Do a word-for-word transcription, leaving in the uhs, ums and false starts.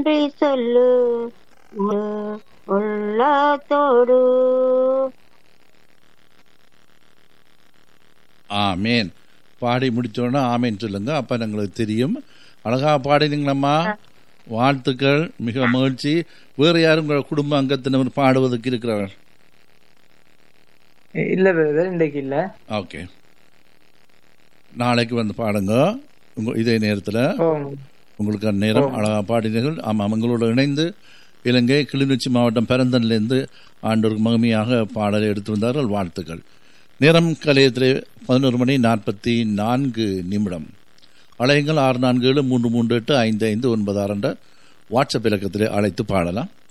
நன்றி சொல்லு முழு உள்ளத்தோடு. ஆமேன். பாடி முடிச்சோன்னா ஆமேன் சொல்லுங்க, அப்ப எங்களுக்கு தெரியும். அழகா பாடினீங்களம்மா, வாழ்த்துக்கள், மிக மகிழ்ச்சி. வேற யாரும் உங்க குடும்ப அங்கத்தினர் பாடுவதற்கு இருக்கிறார்கள்? இல்ல பிரதர், இன்றைக்கு இல்ல. ஓகே, நாளைக்கு வந்து பாடுங்க உங்க இதே நேரத்தில். உங்களுக்கு நேரம் அழகா பாடினீர்கள். ஆமாம், அவங்களோட இணைந்து இலங்கை கிளிநொச்சி மாவட்டம் பெரந்தன்லேருந்து ஆண்டோருக்கு மகிமையாக பாடலை எடுத்து வந்தார்கள். வாழ்த்துக்கள். நேரம் கலையத்திலே பதினோரு மணி நாற்பத்தி நான்கு நிமிடம். அலையுங்கள் ஆறு நான்கு ஏழு மூன்று மூன்று எட்டு ஐந்து ஐந்து ஒன்பது ஆறு என்ற வாட்ஸ்அப் இலக்கத்திலே அழைத்து பாடலாம்.